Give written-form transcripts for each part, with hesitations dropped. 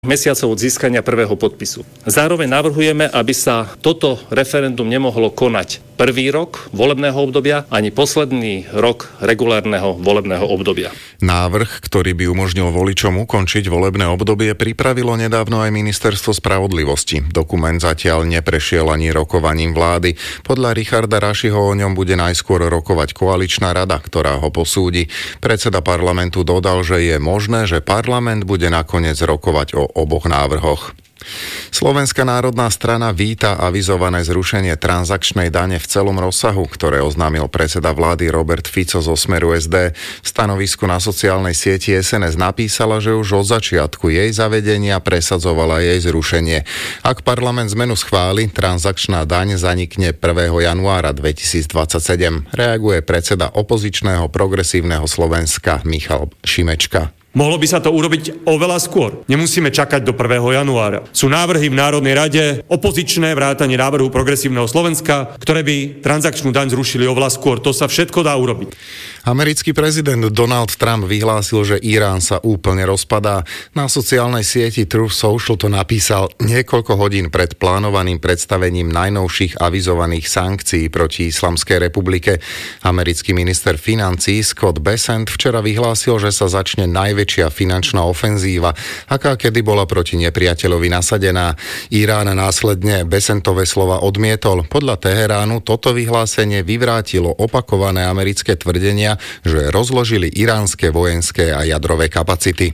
mesiacov od získania prvého podpisu. Zároveň navrhujeme, aby sa toto referendum nemohlo konať prvý rok volebného obdobia ani posledný rok regulárneho volebného obdobia. Návrh, ktorý by umožnil voličom ukončiť volebné obdobie, pripravilo nedávno aj Ministerstvo spravodlivosti. Dokument zatiaľ neprešiel ani rokovaním vlády. Podľa Richarda Rašiho o ňom bude najskôr rokovať koaličná rada, ktorá ho posúdi. Predseda parlamentu dodal, že je možné, že parlament bude nakoniec rokovať o oboch návrhoch. Slovenská národná strana víta avizované zrušenie transakčnej dane v celom rozsahu, ktoré oznámil predseda vlády Robert Fico zo Smeru SD. V stanovisku na sociálnej sieti SNS napísala, že už od začiatku jej zavedenia presadzovala jej zrušenie. Ak parlament zmenu schváli, transakčná daň zanikne 1. januára 2027. Reaguje predseda opozičného Progresívneho Slovenska Michal Šimečka. Mohlo by sa to urobiť oveľa skôr. Nemusíme čakať do 1. januára. Sú návrhy v Národnej rade, opozičné vrátane návrhu Progresívneho Slovenska, ktoré by transakčnú daň zrušili oveľa skôr. To sa všetko dá urobiť. Americký prezident Donald Trump vyhlásil, že Irán sa úplne rozpadá. Na sociálnej sieti Truth Social to napísal niekoľko hodín pred plánovaným predstavením najnovších avizovaných sankcií proti Islamskej republike. Americký minister financií Scott Bessent včera vyhlásil, že sa začne najväčšia finančná ofenzíva, aká kedy bola proti nepriateľovi nasadená. Irán následne Bessentove slova odmietol. Podľa Teheránu toto vyhlásenie vyvrátilo opakované americké tvrdenia, že rozložili iránske vojenské a jadrové kapacity.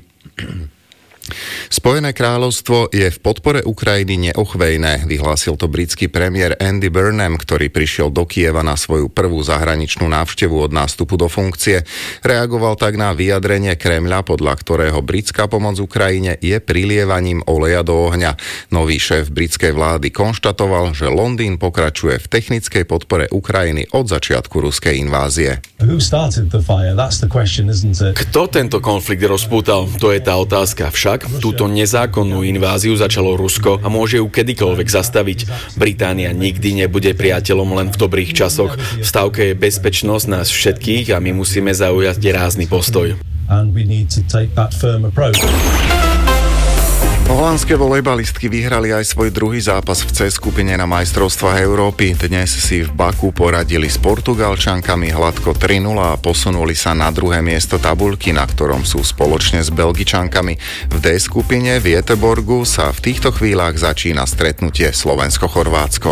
Spojené kráľovstvo je v podpore Ukrajiny neochvejné, vyhlásil to britský premiér Andy Burnham, ktorý prišiel do Kieva na svoju prvú zahraničnnú návštevu od nástupu do funkcie. Reagoval tak na vyjadrenie Kremľa, podľa ktorého britská pomoc Ukrajine je prilievaním oleja do ohňa. Nový šéf britskej vlády konštatoval, že Londýn pokračuje v technickej podpore Ukrajiny od začiatku ruskej invázie. Kto tento konflikt rozpútal? To je tá otázka. Však túto nezákonnú inváziu začalo Rusko a môže ju kedykoľvek zastaviť. Británia nikdy nebude priateľom len v dobrých časoch. V stávke je bezpečnosť nás všetkých a my musíme zaujať rázny postoj. Holandské volejbalistky vyhrali aj svoj druhý zápas v C skupine na majstrovstvách Európy. Dnes si v Baku poradili s Portugalčankami hladko 3-0 a posunuli sa na druhé miesto tabuľky, na ktorom sú spoločne s Belgičankami. V D skupine v Göteborgu sa v týchto chvíľach začína stretnutie Slovensko-Chorvátsko.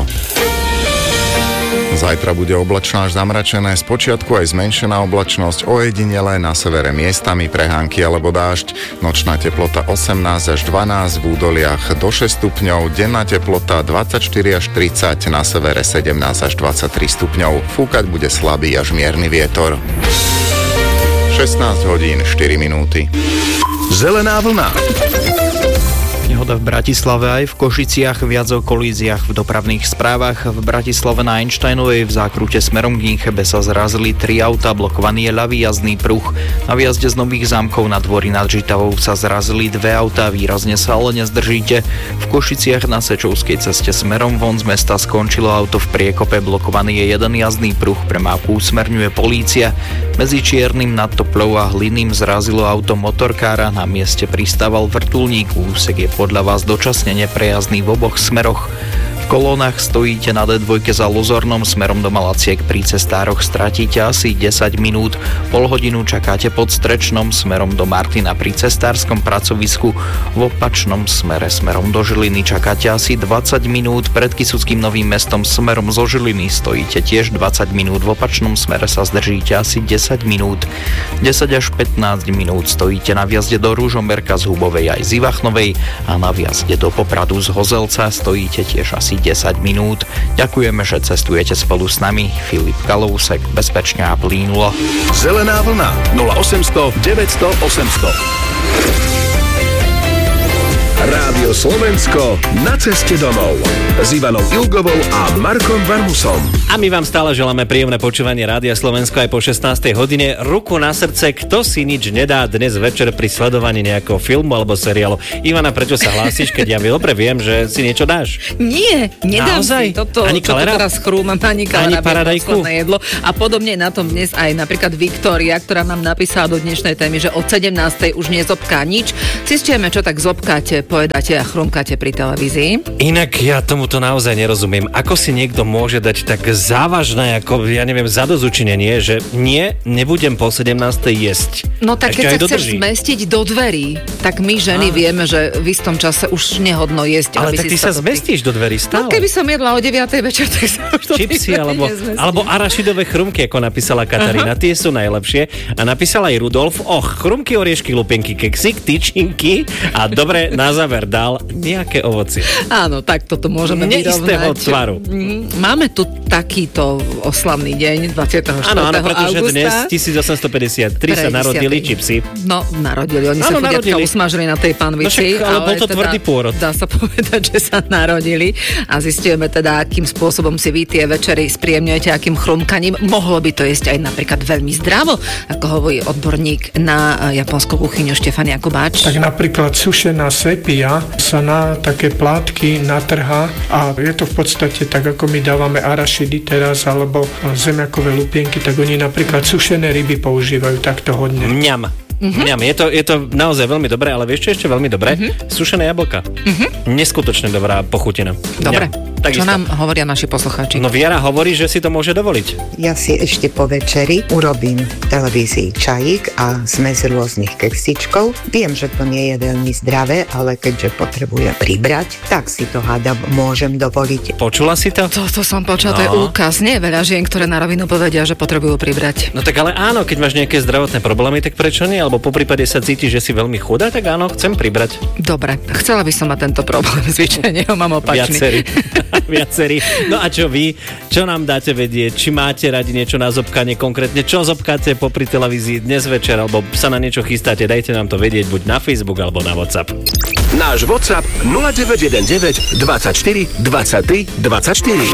Zajtra bude oblačno až zamračené, spočiatku aj zmenšená oblačnosť, ojedinele na severe miestami prehánky alebo dážď. Nočná teplota 18 až 12, v údoliach do 6 stupňov, denná teplota 24 až 30, na severe 17 až 23 stupňov. Fúkať bude slabý až mierny vietor. 16 hodín 4 minúty. Zelená vlna. Nehoda v Bratislave aj v Košiciach, viac o kolíziách v dopravných správach. V Bratislave na Einsteinovej v zákrute smerom k Inchebe sa zrazili 3 auta, blokovaný je ľavý jazdný pruh. Na výjazde z Nových Zámkov na Dvorí nad Žitavou sa zrazili 2 auta, výrazne sa ale nezdržíte. V Košiciach na Sečovskej ceste smerom von z mesta skončilo auto v priekope, blokovaný je jeden jazdný pruh, premávku usmerňuje polícia. Medzi Čiernym nad Toplou a Hlinným zrazilo auto motorkára, na mieste pristával vrtuľník, úsek je podľa vás dočasne neprejazdný v oboch smeroch. V kolónach stojíte na D2 za Lozornom smerom do Malaciek, pri cestároch stratíte asi 10 minút, pol hodinu čakáte pod Strečnom smerom do Martina pri cestárskom pracovisku, v opačnom smere smerom do Žiliny čakáte asi 20 minút, pred Kysuckým Novým Mestom smerom zo Žiliny stojíte tiež 20 minút, v opačnom smere sa zdržíte asi 10 minút, 10 až 15 minút stojíte na vjazde do Ružomberka z Hubovej aj z Ivachnovej a na vjazde do Popradu z Hozelca stojíte tiež asi 10 minút. Ďakujeme, že cestujete spolu s nami. Filip Kalousek, bezpečne a plynulo. Zelená vlna 0800 900 800. Rádio Rádio Slovensko na ceste domov s Ivanou Ilgovou a Markom Varmusom. A my vám stále želáme príjemné počúvanie Rádia Slovensko aj po 16. hodine. Ruku na srdce, kto si nič nedá dnes večer pri sledovaní nejakého filmu alebo seriálu. Ivana, prečo sa hlásiš, keď ja dobre viem, že si niečo dáš? Nie, nedám naozaj? Si. Toto teraz chrúmam, ani paradajku. Jedlo. A podobne na tom dnes aj napríklad Viktória, ktorá nám napísala do dnešnej témy, že od 17. už nezobká nič. Zistíme, čo tak zobkáte, povedáte a chrumkáte pri televízii. Inak ja tomuto naozaj nerozumiem. Ako si niekto môže dať tak závažné, ako ja neviem, zadozučinenie, že nebudem po 17. jesť. No tak ešte keď sa chceš zmestiť do dverí, tak my ženy vieme, že v istom čase už nehodno jesť. Ale tak ty sa zmestíš do dverí stále. No keby som jedla o 9. večer, tak sa už do čipsy alebo arašidové chrumky, ako napísala Katarína, tie sú najlepšie. A napísala aj Rudolf, chrumky, oriešky, lupienky, keksík, tyčinky a dobre na záver dal nejaké ovocie. Áno, tak toto môžeme neistého tvaru. Máme tu takýto oslavný deň 24. Áno, pretože augusta. Dnes 1853 sa narodili čipsy. No, narodili. Oni sa chudiatka usmažili na tej panvici. No však, ale bol to tvrdý pôrod. Dá sa povedať, že sa narodili a zistujeme teda, akým spôsobom si vy tie večery spríjemňujete, akým chrumkaním. Mohlo by to jesť aj napríklad veľmi zdravo, ako hovorí odborník na japonskú kuchyňu Štefan Jakubáč. Tak napríklad sušená sepia sa na také plátky natrhá a je to v podstate tak, ako my dávame arašidy teraz, alebo zemiakové lupienky, tak oni napríklad sušené ryby používajú takto hodne. Mňam. Je to naozaj veľmi dobré, ale vieš čo ešte veľmi dobré? Sušené jablka. Neskutočne dobrá pochutina. Dobre. Čo nám hovoria naši poslucháči? No Viera hovorí, že si to môže dovoliť. Ja si ešte po večeri urobím v televízii čajík a zmes rôznych keksičkov. Viem, že to nie je veľmi zdravé, ale keďže potrebujem pribrať, tak si to hádam môžem dovoliť. Počula si to? To som počula, to je úkaz. Nie veľa žien, ktoré na rovinu povedia, že potrebujú pribrať. No tak ale áno, keď máš nejaké zdravotné problémy, tak prečo nie? Alebo poprípade sa cítiš, že si veľmi chudá, tak áno, chcem pribrať. Dobre, chcela by som mať tento problém, zvyčajne ho mám opačný. Viacerí. No a čo vy? Čo nám dáte vedieť? Či máte radi niečo na zobkanie konkrétne? Čo zobkáte popri televízii dnes večer? Alebo sa na niečo chystáte? Dajte nám to vedieť buď na Facebook alebo na WhatsApp. Náš WhatsApp 0919 24 23 24.